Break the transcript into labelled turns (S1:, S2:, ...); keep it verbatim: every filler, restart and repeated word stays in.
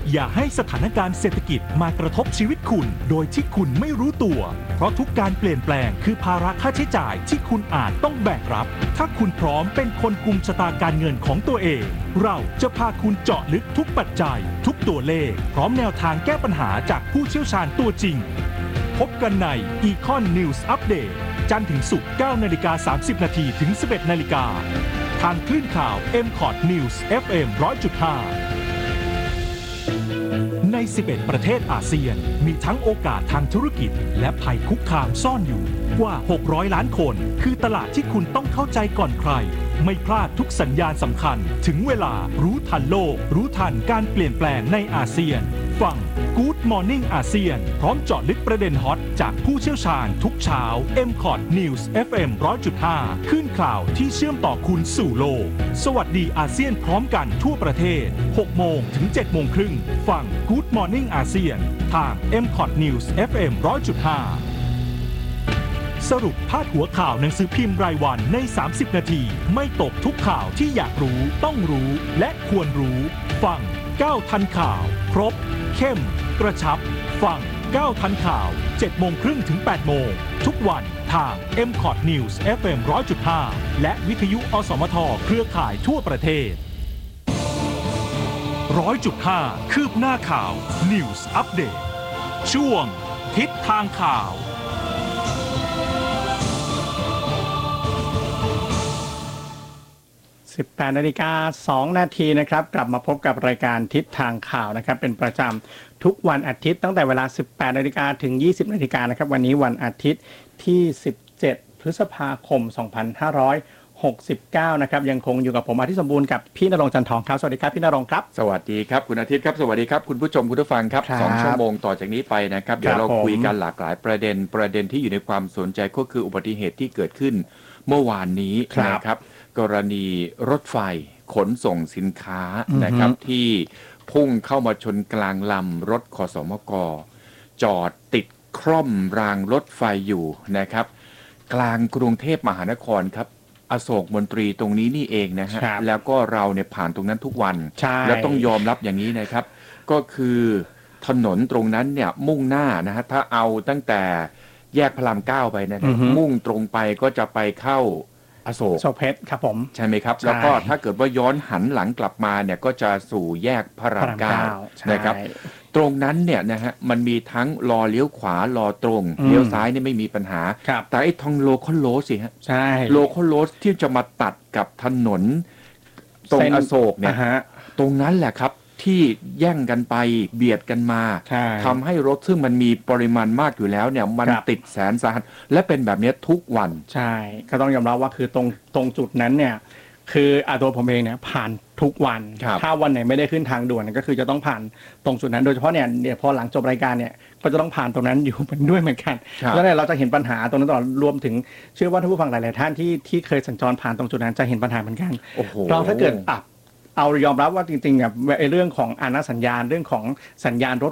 S1: อย่าให้สถานการณ์เศรษฐกิจมากระทบชีวิตคุณโดยที่คุณไม่รู้ตัวเพราะทุกการเปลี่ยนแปลงคือภาระค่าใช้จ่ายที่คุณอาจต้องแบกรับถ้าคุณพร้อมเป็นคนกุมชะตาการเงินของตัวเองเราจะพาคุณเจาะลึกทุกปัจจัยทุกตัวเลขพร้อมแนวทางแก้ปัญหาจากผู้เชี่ยวชาญตัวจริงพบกันใน Econ News Update จันทร์ถึงศุกร์ เก้านาฬิกาสามสิบนาทีถึง สิบเอ็ดนาฬิกาทางคลื่นข่าว เอ็ม คอร์ด News เอฟ เอ็ม หนึ่งร้อยจุดห้า ใน สิบเอ็ด ประเทศอาเซียนมีทั้งโอกาสทางธุรกิจและภัยคุกคามซ่อนอยู่กว่า หกร้อย ล้านคนคือตลาดที่คุณต้องเข้าใจก่อนใครไม่พลาดทุกสัญญาณสำคัญถึงเวลารู้ทันโลกรู้ทันการเปลี่ยนแปลงในอาเซียนฟัง Good Morning อาเซียนพร้อมเจาะลึกประเด็นฮอตจากผู้เชี่ยวชาญทุกเช้า เอ็ม คอร์ด News เอฟ เอ็ม หนึ่งร้อยจุดห้า ขึ้นข่าวที่เชื่อมต่อคุณสู่โลกสวัสดีอาเซียนพร้อมกันทั่วประเทศ หกโมงถึง เจ็ดโมงครึ่งฟัง Good Morning อาเซียนทาง เอ็ม คอร์ด News เอฟ เอ็ม หนึ่งร้อยจุดห้า สรุปพาดหัวข่าวหนังสือพิมพ์รายวันใน สามสิบ นาทีไม่ตกทุกข่าวที่อยากรู้ต้องรู้และควรรู้ฟังก้าวทันข่าวครบเข้มกระชับฟังก้าวทันข่าว เจ็ดโมงครึ่งถึง แปดโมงทุกวันทาง เอ็ม คอร์ด News เอฟ เอ็ม หนึ่งร้อยจุดห้า และวิทยุอสมทเครือข่ายทั่วประเทศ หนึ่งร้อยจุดห้า คืบหน้าข่าว News Update ช่วงทิศทางข่าว
S2: สิบแปดนาฬิกาสองนาทีนะครับกลับมาพบกับรายการทิศทางข่าวนะครับเป็นประจำทุกวันอาทิตย์ตั้งแต่เวลา สิบแปดนาฬิกาถึง ยี่สิบนาฬิกานะครับวันนี้วันอาทิตย์ที่ สิบเจ็ด พฤษภาคม สองพันห้าร้อยหกสิบเก้านะครับยังคงอยู่กับผมอาทิตย์สมบูรณ์กับพี่ณรงค์จันทร์ทองครับสวัสดีครับพี่ณรงค์ครับ
S3: สวัสดีครับคุณอาทิตย์ครับสวัสดีครับคุณผู้ชมคุณผู้ฟังครับสองชั่วโมงต่อจากนี้ไปนะครับเดี๋ยวเราคุยกันหลากหลายประเด็นประเด็นที่อยู่ในความสนใจก็คืออุบัติเหตุที่เกิดขึ้นเมื่อวานนี้นะครับกรณีรถไฟขนส่งสินค้านะครับที่พุ่งเข้ามาชนกลางลำรถขสมกจอดติดคร่อมรางรถไฟอยู่นะครับกลางกรุงเทพมหานครครับอโศกมนตรีตรงนี้นี่เองนะฮะแล้วก็เราเนี่ยผ่านตรงนั้นทุกวันแล้วต้องยอมรับอย่างนี้นะครับก็คือถนนตรงนั้นเนี่ยมุ่งหน้านะฮะถ้าเอาตั้งแต่แยกพระรามเก้าไปนะครับมุ่งตรงไปก็จะไปเข้าอโศก
S2: โศกเพชรครับผม
S3: ใช่ไหมครับแล้วก็ถ้าเกิดว่าย้อนหันหลังกลับมาเนี่ยก็จะสู่แยกพระรามเก้านะครับตรงนั้นเนี่ยนะฮะมันมีทั้งรอเลี้ยวขวารอตรงเลี้ยวซ้ายนี่ไม่มีปัญหาแต่ไอ้ทางโลคอลโรสสิฮะ
S2: ใช่
S3: โลคอลโรสที่จะมาตัดกับถนนตรงอโศกเนี่ยตรงนั้นแหละครับที่แย่งกันไปเบียดกันมาทำให้รถซึ่งมันมีปริมาณมากอยู่แล้วเนี่ยมันติดแสนสาหัสและเป็นแบบนี้ทุกวัน
S2: ใช่ก็ต้องยอมรับว่าคือตรงตรงจุดนั้นเนี่ยคืออาตัวผมเองเนี่ยผ่านทุกวันถ้าวันไหนไม่ได้ขึ้นทางด่วนก็คือจะต้องผ่านตรงจุดนั้นโดยเฉพาะเนี่ยเดี๋ยวพอหลังจบรายการเนี่ยก็จะต้องผ่านตรงนั้นอยู่เป็นด้วยเหมือนกันแล้วเนี่ยเราจะเห็นปัญหาตรงนั้นตลอดรวมถึงเชื่อว่าท่านผู้ฟังหลายๆท่านที่ที่เคยสัญจรผ่านตรงจุดนั้นจะเห็นปัญหาเหมือนกันเราถ้าเกิดอับเอายอมรับว่าจริงๆแบบเรื่องของอาณาสัญญาณเรื่องของสัญญาณรถ